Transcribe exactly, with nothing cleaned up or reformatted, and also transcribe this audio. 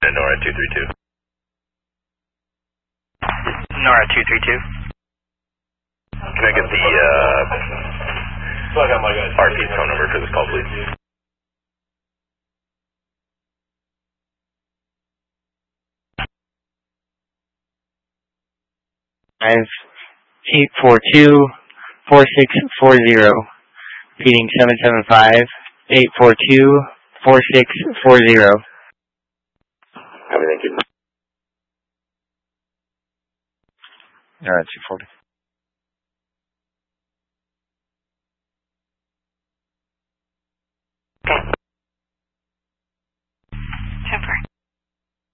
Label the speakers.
Speaker 1: to NORAD two three two.
Speaker 2: NORAD two three two.
Speaker 1: Can I get the uh, R P phone number for this call, please?
Speaker 3: Five eight four two four six four zero. Repeating seven seven five eight four two four six four zero.
Speaker 1: Thank you.
Speaker 3: All right, two forty.